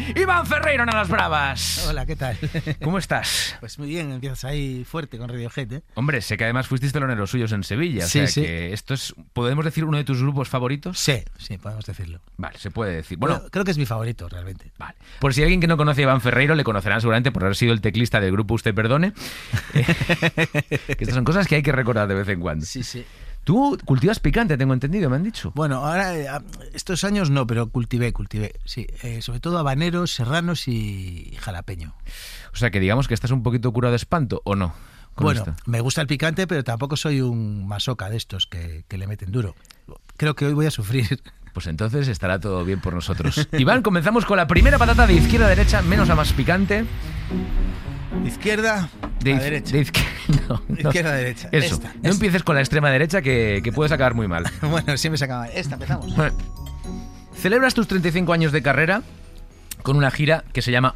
Iván Ferreiro en las bravas. Hola, ¿qué tal? ¿Cómo estás? Pues muy bien, empiezas ahí fuerte con Radiohead, ¿eh? Hombre, sé que además fuisteis teloneros suyos en Sevilla. Sí, o sea sí. que esto es, ¿podemos decir uno de tus grupos favoritos? Sí, podemos decirlo. Vale, se puede decir. Bueno, creo que es mi favorito, realmente. Vale. Por si alguien que no conoce a Iván Ferreiro, le conocerán seguramente por haber sido el teclista del grupo Usted Perdone. Que estas son cosas que hay que recordar de vez en cuando. Sí. Tú cultivas picante, tengo entendido, me han dicho. Bueno, ahora, estos años no, pero cultivé, sí. Sobre todo habaneros, serranos y jalapeño. O sea que digamos que estás un poquito curado de espanto, ¿o no? Bueno, esto. Me gusta el picante, pero tampoco soy un masoca de estos que le meten duro. Creo que hoy voy a sufrir. Pues entonces estará todo bien por nosotros. Iván, comenzamos con la primera patata de izquierda a derecha, menos a más picante. Izquierda a derecha. Izquierda a derecha. Eso. No empieces con la extrema derecha que puedes acabar muy mal. Bueno, siempre se acaba. Empezamos. Celebras tus 35 años de carrera con una gira que se llama